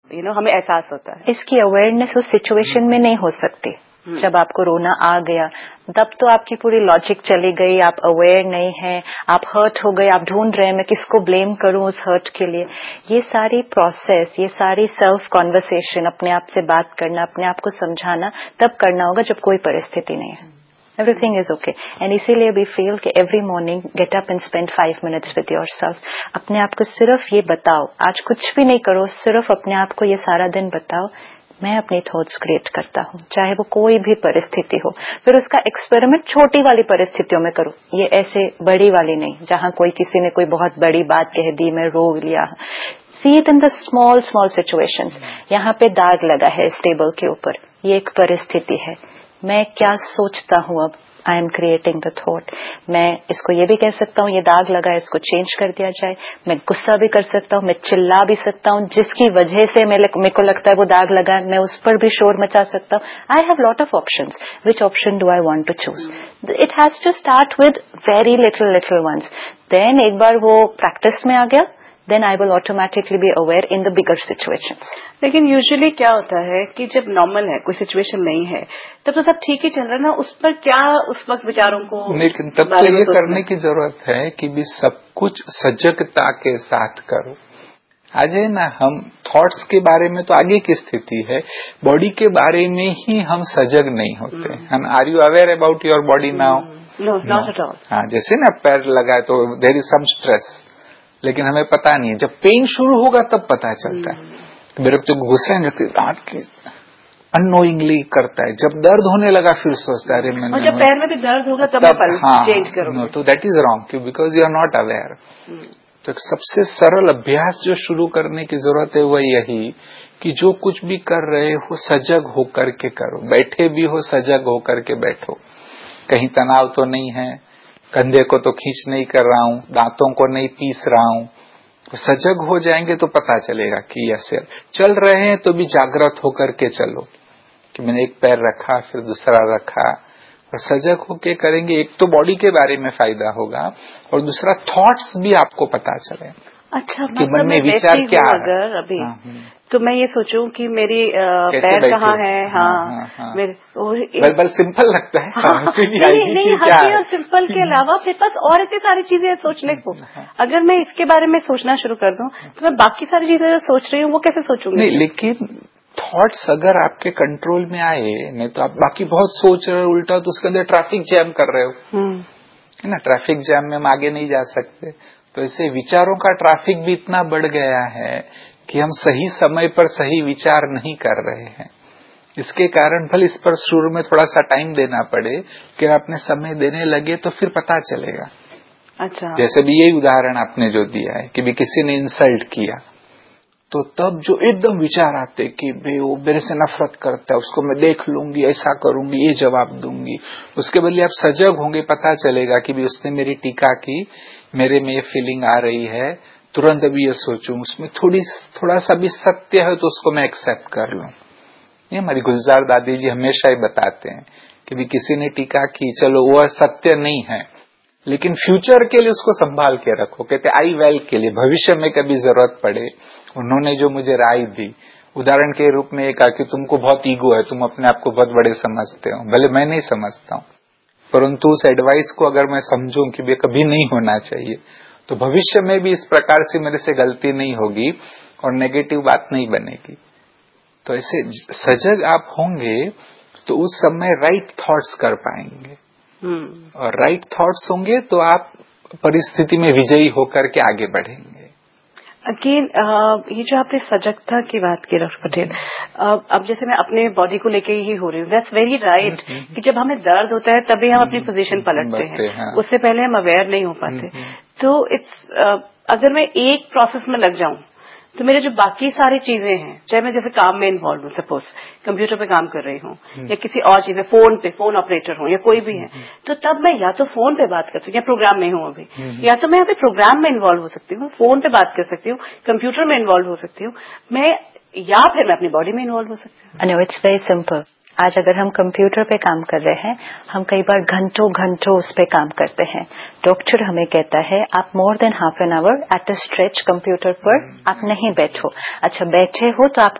हमें एहसास होता है। इसकी अवेयरनेस उस सिचुएशन में नहीं हो सकती। जब आपको रोना आ गया तब तो आपकी पूरी लॉजिक चली गई, आप अवेयर नहीं हैं, आप हर्ट हो गए, आप ढूंढ रहे हैं मैं किसको ब्लेम करूं उस हर्ट के लिए। ये सारी प्रोसेस, ये सारी सेल्फ कॉन्वर्सेशन, अपने आप से बात करना, अपने आप को समझाना तब करना होगा जब कोई परिस्थिति नहीं है। Everything is okay. And इसीलिए we feel कि every morning get up and spend 5 minutes with yourself. अपने आप को सिर्फ ये बताओ, आज कुछ भी नहीं करो, सिर्फ अपने आप को ये सारा दिन बताओ, मैं अपनी थॉट्स क्रिएट करता हूँ, चाहे वो कोई भी परिस्थिति हो। फिर उसका एक्सपेरिमेंट छोटी वाली परिस्थितियों में करो, ये ऐसे बड़ी वाली नहीं, जहाँ कोई किसी ने कोई बहुत बड़ी बात कह दी, मैं रो लिया। See it in the small situations. यहाँ पे दाग लगा है इस टेबल के ऊपर, ये एक परिस्थिति है, मैं क्या सोचता हूँ अब, I am creating the thought. मैं इसको ये भी कह सकता हूँ ये दाग लगा है, इसको चेंज कर दिया जाए। मैं गुस्सा भी कर सकता हूँ, मैं चिल्ला भी सकता हूँ, जिसकी वजह से मेरे को लगता है वो दाग लगा है, मैं उस पर भी शोर मचा सकता हूँ। I have lot of options, which option do I want to choose. It has to start with very little ones. Then एक बार वो प्रैक्टिस में आ गया, then I will automatically be aware in the bigger situations. लेकिन usually क्या होता है कि जब नॉर्मल है, कोई सिचुएशन नहीं है, तब तो सब ठीक ही चल रहा है ना, उस पर क्या उस वक्त विचारों को, लेकिन तब तो ये करने की जरूरत है कि भी सब कुछ सजगता के साथ करो। आज है ना, हम थॉट्स के बारे में तो आगे की स्थिति है, बॉडी के बारे में ही हम सजग नहीं होते। हम are you aware about your body now? No, not at all. हाँ, जैसे ना पैर लगा तो देयर इज सम स्ट्रेस, लेकिन हमें पता नहीं है, जब पेन शुरू होगा तब पता चलता है। मेरे तो गुस्से में दांत की अननोइंगली करता है, जब दर्द होने लगा फिर सोचता है, अरे मैंने, और जब पैर में भी दर्द होगा तब चेंज करो। तो that is wrong, because you are not aware. तो एक सबसे सरल अभ्यास जो शुरू करने की जरूरत है वह यही कि जो कुछ भी कर रहे हो सजग होकर के करो, बैठे भी हो सजग होकर के बैठो, कहीं तनाव तो नहीं है, कंधे को तो खींच नहीं कर रहा हूं, दांतों को नहीं पीस रहा हूं। तो सजग हो जाएंगे तो पता चलेगा कि यस, चल रहे हैं तो भी जागृत होकर के चलो, कि मैंने एक पैर रखा फिर दूसरा रखा, और सजग होके करेंगे। एक तो बॉडी के बारे में फायदा होगा और दूसरा थॉट्स भी आपको पता चले। अच्छा, कि मन में विचार क्या है। अगर अभी तो मैं ये सोचूं कि मेरी पैर कहाँ है, बल सिंपल लगता है। नहीं, हंसी और सिंपल के अलावा मेरे पास और इतनी सारी चीजें हैं सोचने को। अगर मैं इसके बारे में सोचना शुरू कर दूं तो मैं बाकी सारी चीजें जो सोच रही हूँ वो कैसे सोचूंगी? नहीं, लेकिन थॉट्स अगर आपके कंट्रोल में आए, नहीं तो आप बाकी बहुत सोच रहे हो उल्टा, तो उसके अंदर ट्रैफिक जैम कर रहे हो, है ना। ट्रैफिक जैम में हम आगे नहीं जा सकते। तो ऐसे विचारों का ट्रैफिक भी इतना बढ़ गया है कि हम सही समय पर सही विचार नहीं कर रहे हैं। इसके कारण भले इस पर शुरू में थोड़ा सा टाइम देना पड़े, कि आपने समय देने लगे तो फिर पता चलेगा। अच्छा, जैसे भी यही उदाहरण आपने जो दिया है कि भी किसी ने इंसल्ट किया, तो तब जो एकदम विचार आते कि वो मेरे से नफरत करता है, उसको मैं देख लूंगी, ऐसा करूंगी, ये जवाब दूंगी। उसके बदले आप सजग होंगे, पता चलेगा कि भी उसने मेरी टीका की, मेरे में ये फीलिंग आ रही है, तुरंत अभी ये सोचूं उसमें थोड़ा सा भी सत्य है तो उसको मैं एक्सेप्ट कर लूं। ये हमारी गुलजार दादी जी हमेशा ही बताते हैं कि भी किसी ने टीका की, चलो वो सत्य नहीं है, लेकिन फ्यूचर के लिए उसको संभाल के रखो। कहते आई वेल के लिए, भविष्य में कभी जरूरत पड़े। उन्होंने जो मुझे राय दी, उदाहरण के रूप में कहा कि तुमको बहुत ईगो है, तुम अपने आप को बहुत बड़े समझते हो, भले मैं नहीं समझता हूं, परंतु उस एडवाइस को अगर मैं समझूं कि कभी नहीं होना चाहिए, तो भविष्य में भी इस प्रकार से मेरे से गलती नहीं होगी और नेगेटिव बात नहीं बनेगी। तो ऐसे सजग आप होंगे तो उस समय राइट थॉट्स कर पाएंगे, और राइट थॉट्स होंगे तो आप परिस्थिति में विजयी होकर के आगे बढ़ेंगे। अगेन ये जो आपने सजगता की बात की डॉक्टर पटेल, अब जैसे मैं अपने बॉडी को लेके ही हो रही हूँ, दैट्स वेरी राइट कि जब हमें दर्द होता है तभी हम अपनी पोजीशन पलटते हैं, उससे पहले हम अवेयर नहीं हो पाते। तो इट्स अगर मैं एक प्रोसेस में लग जाऊं तो मेरे जो बाकी सारी चीजें हैं, चाहे मैं जैसे काम में इन्वॉल्व हूँ, सपोज कंप्यूटर पे काम कर रही हूँ या किसी और चीज में, फोन ऑपरेटर हूँ या कोई भी है, तो तब मैं या तो फोन पे बात कर सकती हूँ, या प्रोग्राम में हूँ अभी, या तो मैं यहाँ पे प्रोग्राम में इन्वॉल्व हो सकती हूँ, फोन पे बात कर सकती हूँ, कंप्यूटर में इन्वॉल्व हो सकती हूँ मैं, या फिर मैं अपनी बॉडी में इन्वॉल्व हो सकती हूँ। It's very simple. आज अगर हम कंप्यूटर पे काम कर रहे हैं, हम कई बार घंटों उस पे काम करते हैं। डॉक्टर हमें कहता है आप more than half an hour at a stretch computer पर आप नहीं बैठो। अच्छा, बैठे हो तो आप